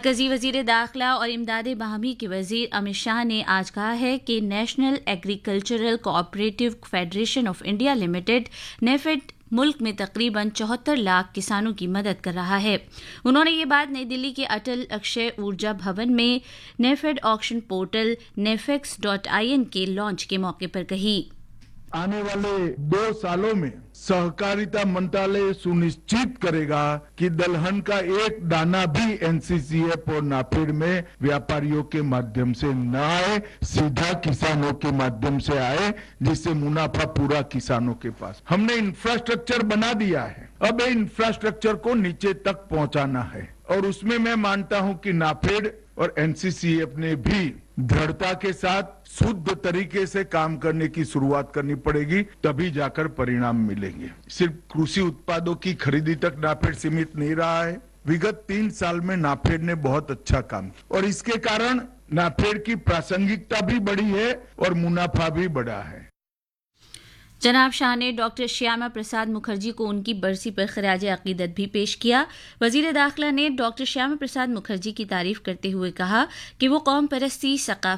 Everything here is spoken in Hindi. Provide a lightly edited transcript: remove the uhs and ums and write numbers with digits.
मरकजी वजीर दाखिला और इमदाद बाहमी के वजीर अमित शाह ने आज कहा है कि national agricultural cooperative federation of India limited NAFED मुल्क में तकरीबन 74 लाख किसानों की मदद कर रहा है। उन्होंने ये बात नई दिल्ली के अटल अक्षय ऊर्जा भवन में नेफेड ऑक्शन पोर्टल nefex.in के लॉन्च के मौके पर कही। आने वाले 2 सालों में सहकारिता मंत्रालय सुनिश्चित करेगा कि दलहन का एक दाना भी एनसीसीएफ और नाफेड में व्यापारियों के माध्यम से न आए, सीधा किसानों के माध्यम से आए, जिससे मुनाफा पूरा किसानों के पास। हमने इंफ्रास्ट्रक्चर बना दिया है, अब ये इंफ्रास्ट्रक्चर को नीचे तक पहुंचाना है और उसमें मैं मानता हूं कि नाफेड और एनसीसीएफ ने भी दृढ़ता के साथ शुद्ध तरीके से काम करने की शुरुआत करनी पड़ेगी, तभी जाकर परिणाम मिलेंगे। सिर्फ कृषि उत्पादों की खरीदी तक नाफेड सीमित नहीं रहा है। विगत 3 साल में नाफेड ने बहुत अच्छा काम किया और इसके कारण नाफेड की प्रासंगिकता भी बढ़ी है और मुनाफा भी बढ़ा है। जनाब शाह ने डॉक्टर श्यामा प्रसाद मुखर्जी को उनकी बरसी पर खराज अकीदत भी पेश किया। वजीर दाखिला ने डॉक्टर श्यामा प्रसाद मुखर्जी की तारीफ करते हुए कहा कि वो कौम परस्ती,